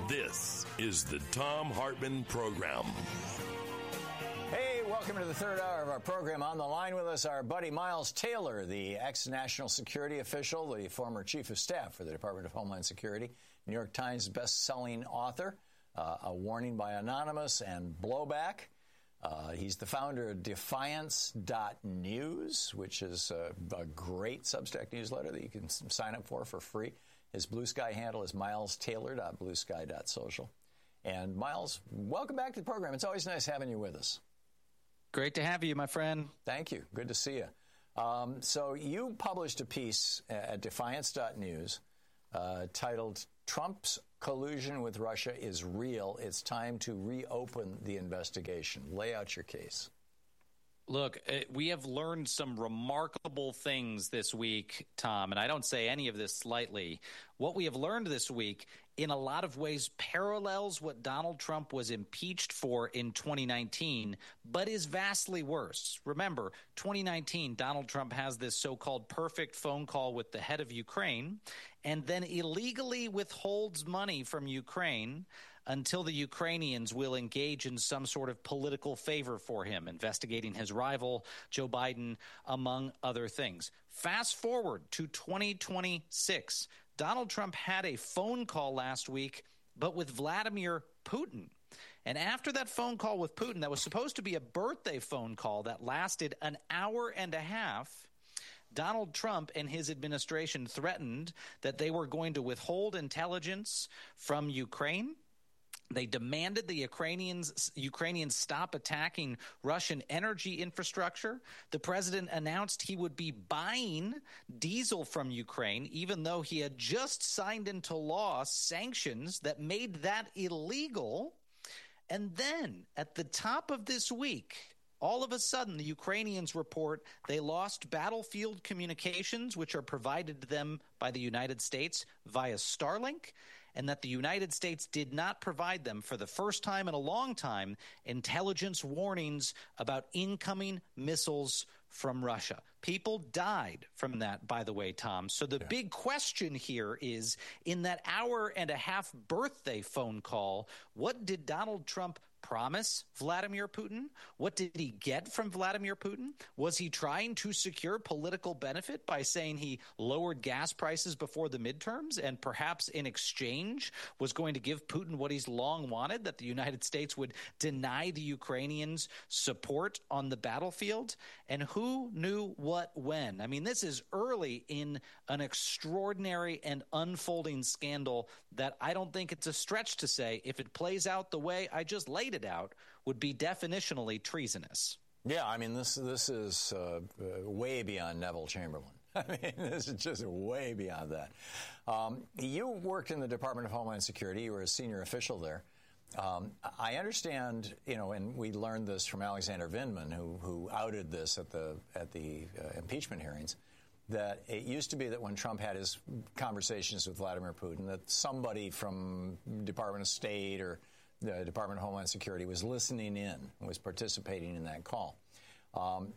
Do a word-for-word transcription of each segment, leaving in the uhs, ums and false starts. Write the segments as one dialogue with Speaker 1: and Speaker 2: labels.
Speaker 1: This is the Thom Hartmann Program.
Speaker 2: Hey, welcome to the third hour of our program. On the line with us, our buddy Miles Taylor, the ex-national security official, the former chief of staff for the Department of Homeland Security, New York Times best-selling author, uh, A Warning by Anonymous, and Blowback. Uh, he's the founder of Defiance dot news, which is a, a great Substack newsletter that you can sign up for for free. His Blue Sky handle is miles taylor dot blue sky dot social. And Miles, welcome back to the program. It's always nice having you with us.
Speaker 3: Great to have you, my friend.
Speaker 2: Thank you. Good to see you. Um, so you published a piece at Defiance dot news uh, titled, Trump's collusion with Russia is real. It's time to reopen the investigation. Lay out your case.
Speaker 3: Look, we have learned some remarkable things this week, Tom, and I don't say any of this lightly. What we have learned this week, in a lot of ways, parallels what Donald Trump was impeached for in twenty nineteen, but is vastly worse. Remember, twenty nineteen, Donald Trump has this so-called perfect phone call with the head of Ukraine and then illegally withholds money from Ukraine until the Ukrainians will engage in some sort of political favor for him, investigating his rival, Joe Biden, among other things. Fast forward to twenty twenty-six. Donald Trump had a phone call last week, but with Vladimir Putin. And after that phone call with Putin, that was supposed to be a birthday phone call that lasted an hour and a half, Donald Trump and his administration threatened that they were going to withhold intelligence from Ukraine. They demanded the Ukrainians Ukrainians stop attacking Russian energy infrastructure. The president announced he would be buying diesel from Ukraine, even though he had just signed into law sanctions that made that illegal. And then at the top of this week, all of a sudden, the Ukrainians report they lost battlefield communications, which are provided to them by the United States via Starlink, and that the United States did not provide them, for the first time in a long time, intelligence warnings about incoming missiles from Russia. People died from that, by the way, Tom. So the yeah. big question here is, in that hour and a half birthday phone call, what did Donald Trump promise Vladimir Putin? What did he get from Vladimir Putin? Was he trying to secure political benefit by saying he lowered gas prices before the midterms and perhaps in exchange was going to give Putin what he's long wanted, that the United States would deny the Ukrainians support on the battlefield? And who knew what when? I mean, this is early in an extraordinary and unfolding scandal that I don't think it's a stretch to say, if it plays out the way I just laid it out, would be definitionally treasonous.
Speaker 2: Yeah, I mean, this this is uh, uh, way beyond Neville Chamberlain. I mean, this is just way beyond that. Um, you worked in the Department of Homeland Security. You were a senior official there. Um, I understand, you know, and we learned this from Alexander Vindman, who who outed this at the at the uh, impeachment hearings, that it used to be that when Trump had his conversations with Vladimir Putin, that somebody from Department of State or the Department of Homeland Security was listening in, was participating in that call. Um,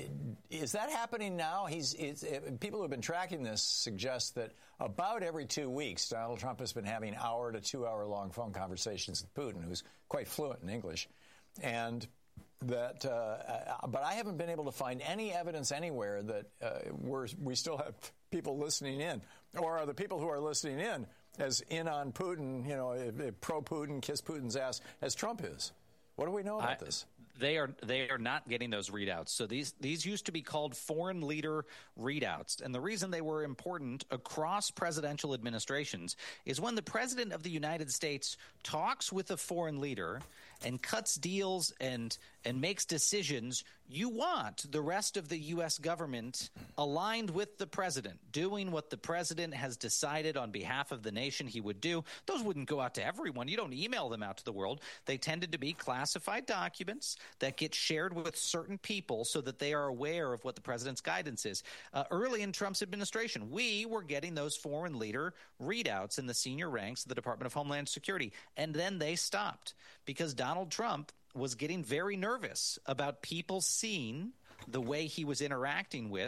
Speaker 2: is that happening now? He's it's, it, people who have been tracking this suggest that about every two weeks, Donald Trump has been having hour to two hour long phone conversations with Putin, who's quite fluent in English, and that. Uh, but I haven't been able to find any evidence anywhere that uh, we're we still have people listening in, or are the people who are listening in as in on Putin, you know, pro-Putin, kiss Putin's ass, as Trump is? What do we know about I, this?
Speaker 3: They are they are not getting those readouts. So these these used to be called foreign leader readouts. And the reason they were important across presidential administrations is when the president of the United States talks with a foreign leader and cuts deals and and makes decisions, you want the rest of the U S government aligned with the president, doing what the president has decided on behalf of the nation he would do. Those wouldn't go out to everyone. You don't email them out to the world. They tended to be classified documents that get shared with certain people so that they are aware of what the president's guidance is. Uh, early in Trump's administration, we were getting those foreign leader readouts in the senior ranks of the Department of Homeland Security. And then they stopped because Donald Trump was getting very nervous about people seeing the way he was interacting with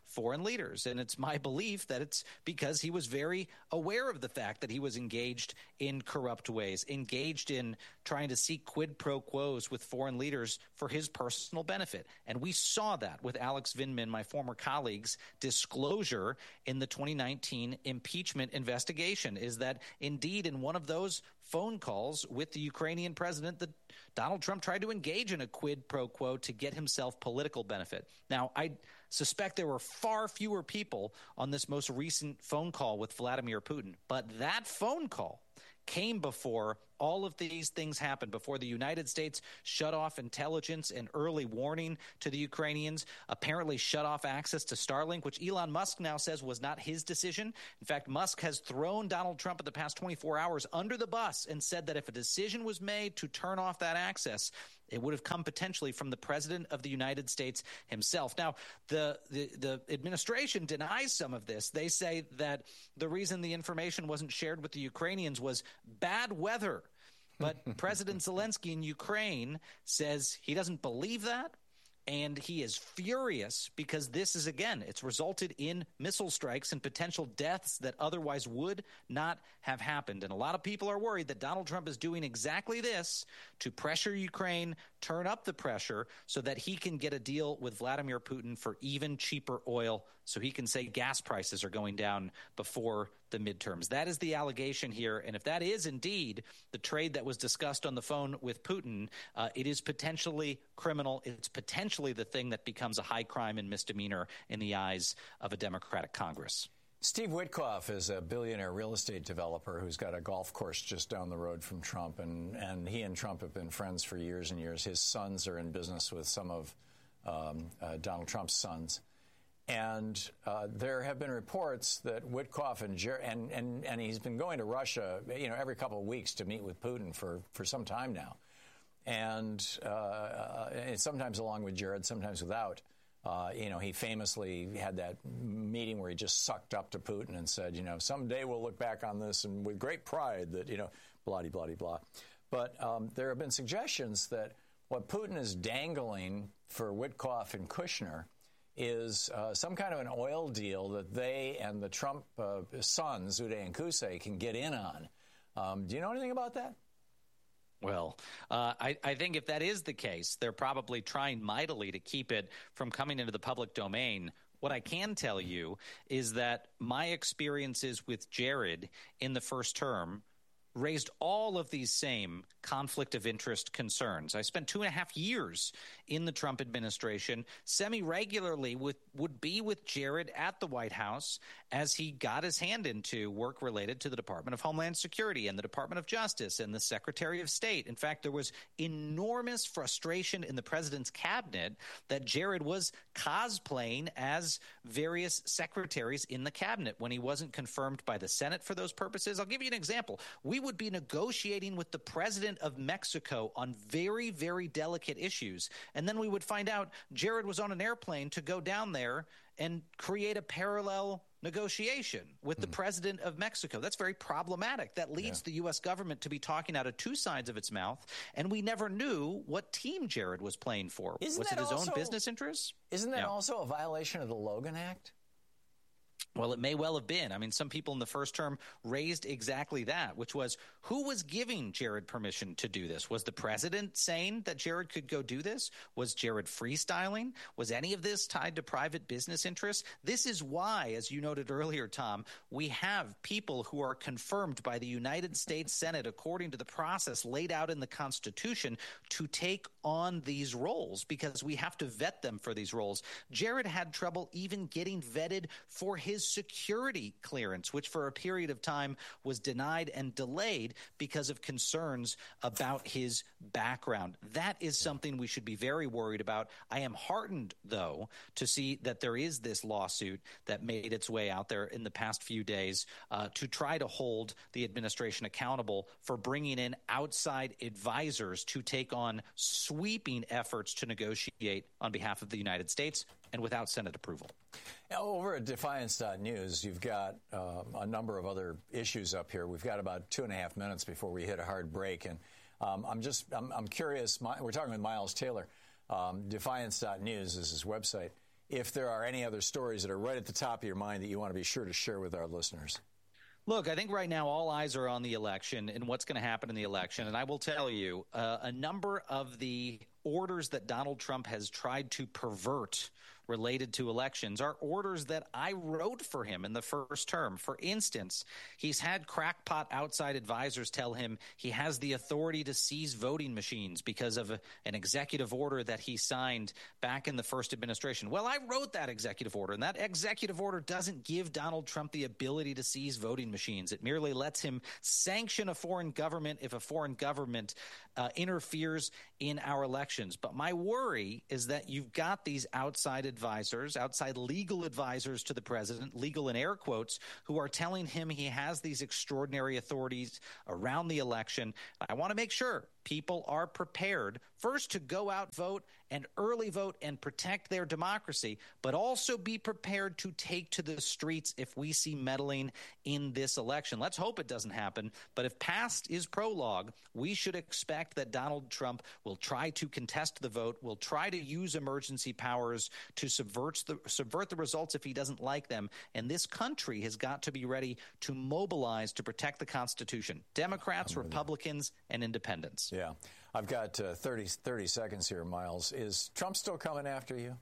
Speaker 3: foreign leaders. And it's my belief that it's because he was very aware of the fact that he was engaged in corrupt ways, engaged in trying to seek quid pro quos with foreign leaders for his personal benefit. And we saw that with Alex Vindman, my former colleague's disclosure in the twenty nineteen impeachment investigation, is that indeed in one of those phone calls with the Ukrainian president that Donald Trump tried to engage in a quid pro quo to get himself political benefit. Now, I suspect there were far fewer people on this most recent phone call with Vladimir Putin, but that phone call came before all of these things happened, before the United States shut off intelligence and early warning to the Ukrainians, apparently shut off access to Starlink, which Elon Musk now says was not his decision. In fact, Musk has thrown Donald Trump in the past twenty-four hours under the bus and said that if a decision was made to turn off that access, it would have come potentially from the president of the United States himself. Now, the, the, the administration denies some of this. They say that the reason the information wasn't shared with the Ukrainians was bad weather. But President Zelensky in Ukraine says he doesn't believe that. And he is furious because this is, again, it's resulted in missile strikes and potential deaths that otherwise would not have happened. And a lot of people are worried that Donald Trump is doing exactly this to pressure Ukraine, turn up the pressure so that he can get a deal with Vladimir Putin for even cheaper oil, so he can say gas prices are going down before the midterms. That is the allegation here. And if that is indeed the trade that was discussed on the phone with Putin, uh, it is potentially criminal. It's potentially the thing that becomes a high crime and misdemeanor in the eyes of a Democratic Congress.
Speaker 2: Steve Witkoff is a billionaire real estate developer who's got a golf course just down the road from Trump, and, and he and Trump have been friends for years and years. His sons are in business with some of um, uh, Donald Trump's sons. And uh, there have been reports that Witkoff and, Jer- and and and he's been going to Russia, you know, every couple of weeks to meet with Putin for, for some time now, and, uh, and sometimes along with Jared, sometimes without. Uh, you know, he famously had that meeting where he just sucked up to Putin and said, you know, someday we'll look back on this and with great pride that, you know, blah, blah, blah, blah. But um, there have been suggestions that what Putin is dangling for Witkoff and Kushner is uh, some kind of an oil deal that they and the Trump uh, sons, Uday and Qusay, can get in on. Um, do you know anything about that?
Speaker 3: Well, uh, I, I think if that is the case, they're probably trying mightily to keep it from coming into the public domain. What I can tell you is that my experiences with Jared in the first term raised all of these same conflict of interest concerns. I spent two and a half years in the Trump administration, semi-regularly with, would be with Jared at the White House as he got his hand into work related to the Department of Homeland Security and the Department of Justice and the Secretary of State. In fact, there was enormous frustration in the president's cabinet that Jared was cosplaying as various secretaries in the cabinet when he wasn't confirmed by the Senate for those purposes. I'll give you an example. We would be negotiating with the president of Mexico on very, very delicate issues. And then we would find out Jared was on an airplane to go down there and create a parallel negotiation with mm. the president of Mexico. That's very problematic. That leads yeah. the U S government to be talking out of two sides of its mouth. And we never knew what team Jared was playing for.
Speaker 2: Isn't
Speaker 3: was it his
Speaker 2: also,
Speaker 3: own business interests?
Speaker 2: Isn't that
Speaker 3: yeah.
Speaker 2: also a violation of the Logan Act?
Speaker 3: Well, it may well have been. I mean, some people in the first term raised exactly that, which was who was giving Jared permission to do this? Was the president saying that Jared could go do this? Was Jared freestyling? Was any of this tied to private business interests? This is why, as you noted earlier, Tom, we have people who are confirmed by the United States Senate, according to the process laid out in the Constitution, to take on these roles because we have to vet them for these roles. Jared had trouble even getting vetted for his security clearance, which for a period of time was denied and delayed because of concerns about his background. That is something we should be very worried about. I am heartened, though, to see that there is this lawsuit that made its way out there in the past few days uh, to try to hold the administration accountable for bringing in outside advisors to take on sweeping efforts to negotiate on behalf of the United States and without Senate approval.
Speaker 2: Now, over at Defiance dot news, you've got uh, a number of other issues up here. We've got about two and a half minutes before we hit a hard break. And um, I'm just I'm, I'm curious. My, we're talking with Miles Taylor. Um, Defiance dot news is his website. if there are any other stories that are right at the top of your mind that you want to be sure to share with our listeners.
Speaker 3: Look, I think right now all eyes are on the election and what's going to happen in the election. And I will tell you, uh, a number of the orders that Donald Trump has tried to pervert related to elections are orders that I wrote for him in the first term. For instance, he's had crackpot outside advisors tell him he has the authority to seize voting machines because of a, an executive order that he signed back in the first administration. Well, I wrote that executive order, and that executive order doesn't give Donald Trump the ability to seize voting machines. It merely lets him sanction a foreign government if a foreign government uh, interferes in our elections. But my worry is that you've got these outside advisors, outside legal advisors to the president, legal in air quotes, who are telling him he has these extraordinary authorities around the election. I want to make sure people are prepared, first, to go out, vote, and early vote and protect their democracy, but also be prepared to take to the streets if we see meddling in this election. Let's hope it doesn't happen, but if past is prologue, we should expect that Donald Trump will try to contest the vote, will try to use emergency powers to subvert the, subvert the results if he doesn't like them, and this country has got to be ready to mobilize to protect the Constitution, Democrats, Republicans, and independents.
Speaker 2: Yeah. I've got uh, thirty, thirty seconds here, Miles. Is Trump still coming after you?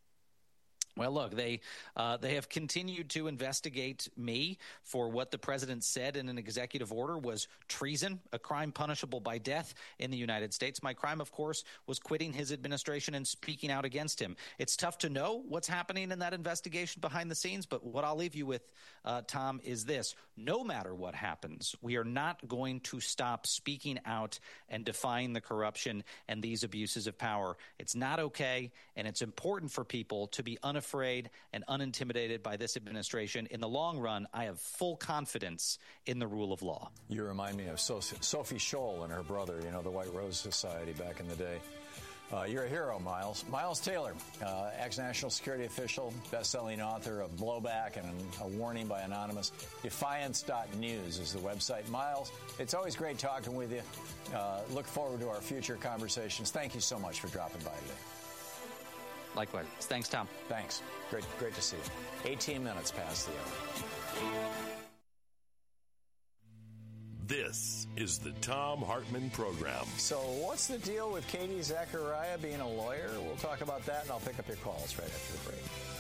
Speaker 3: Well, look, they uh, they have continued to investigate me for what the president said in an executive order was treason, a crime punishable by death in the United States. My crime, of course, was quitting his administration and speaking out against him. It's tough to know what's happening in that investigation behind the scenes, but what I'll leave you with, uh, Tom, is this. No matter what happens, we are not going to stop speaking out and defying the corruption and these abuses of power. It's not okay, and it's important for people to be unafraid afraid and unintimidated by this administration. In the long run, I have full confidence in the rule of law. You
Speaker 2: remind me of Sophie Scholl and her brother, you know, the White Rose Society back in the day. Uh, you're a hero, Miles. Miles Taylor, uh, ex-national security official, best-selling author of Blowback and A Warning by Anonymous. Defiance dot news is the website. Miles, it's always great talking with you. Uh, look forward to our future conversations. Thank you so much for dropping by today.
Speaker 3: Likewise. Thanks, Tom.
Speaker 2: Thanks. Great, great to see you. eighteen minutes past the hour.
Speaker 1: This is the Thom Hartmann Program.
Speaker 2: So what's the deal with Katie Zachariah being a lawyer? We'll talk about that, and I'll pick up your calls right after the break.